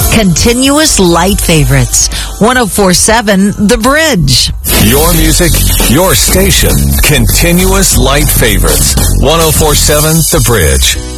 Continuous Light Favorites. 104.7 The Bridge. Your music, your station. Continuous Light Favorites. 104.7 The Bridge.